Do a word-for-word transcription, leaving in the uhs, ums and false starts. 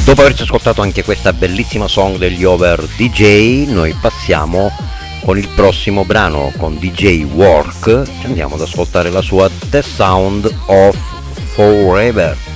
Dopo averci ascoltato anche questa bellissima song degli Over D J, noi passiamo con il prossimo brano, con D J Work. Ci andiamo ad ascoltare la sua The Sound of Forever.